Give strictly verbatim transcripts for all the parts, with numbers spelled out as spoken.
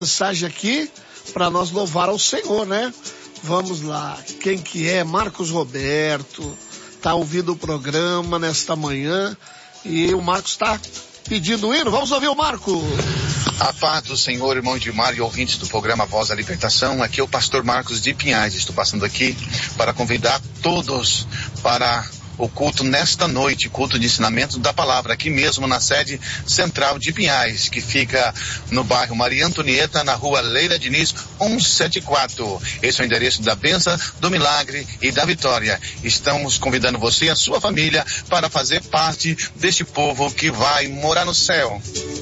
mensagem aqui para nós louvar ao Senhor, né? Vamos lá, quem que é? Marcos Roberto, tá ouvindo o programa nesta manhã e o Marcos tá pedindo o hino. Vamos ouvir o Marcos. A paz do Senhor, irmão Edmar e ouvintes do programa Voz da Libertação. Aqui é o pastor Marcos de Pinhais. Estou passando aqui para convidar todos para o culto nesta noite, culto de ensinamento da palavra, aqui mesmo na sede central de Pinhais, que fica no bairro Maria Antonieta, na rua Leila Diniz, cento e setenta e quatro. Esse é o endereço da bênção, do milagre e da vitória. Estamos convidando você e a sua família para fazer parte deste povo que vai morar no céu.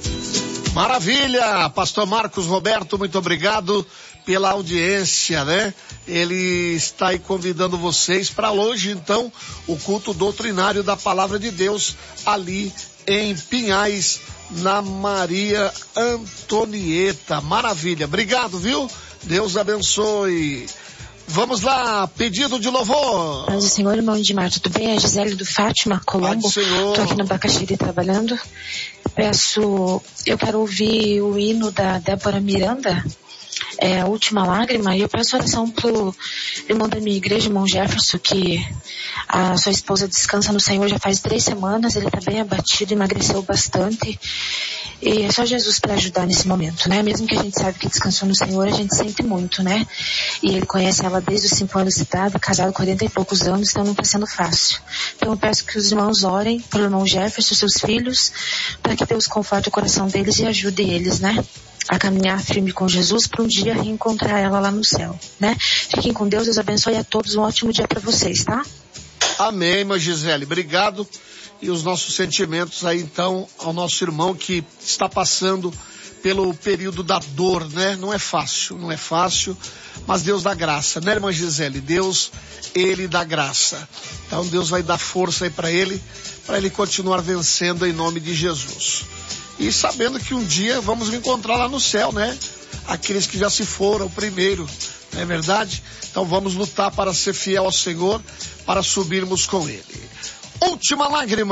Maravilha, pastor Marcos Roberto, muito obrigado pela audiência, né? Ele está aí convidando vocês para hoje, então, o culto doutrinário da Palavra de Deus, ali em Pinhais, na Maria Antonieta. Maravilha, obrigado, viu? Deus abençoe. Vamos lá, pedido de louvor. Paz do Senhor, irmão Edmar, tudo bem? É Gisele do Fátima, Colombo. Estou aqui no Bacaxiri trabalhando. Peço, eu quero ouvir o hino da Débora Miranda, é a Última Lágrima, e eu peço oração pro irmão da minha igreja, irmão Jefferson, que a sua esposa descansa no Senhor já faz três semanas, ele está bem abatido, emagreceu bastante, e é só Jesus para ajudar nesse momento, né? Mesmo que a gente sabe que descansou no Senhor, a gente sente muito, né? E ele conhece ela desde os cinco anos de idade, casado quarenta e poucos anos, então não está sendo fácil. Então eu peço que os irmãos orem pelo irmão Jefferson, seus filhos, para que Deus conforte o coração deles e ajude eles, né? A caminhar firme com Jesus para um dia reencontrar ela lá no céu, né? Fiquem com Deus, Deus abençoe a todos, um ótimo dia para vocês, tá? Amém, irmã Gisele, obrigado. E os nossos sentimentos aí então ao nosso irmão que está passando pelo período da dor, né? Não é fácil, não é fácil, mas Deus dá graça, né, irmã Gisele? Deus, ele dá graça. Então Deus vai dar força aí para ele, para ele continuar vencendo em nome de Jesus. E sabendo que um dia vamos nos encontrar lá no céu, né? Aqueles que já se foram primeiro, não é verdade? Então vamos lutar para ser fiel ao Senhor, para subirmos com ele. Última lágrima.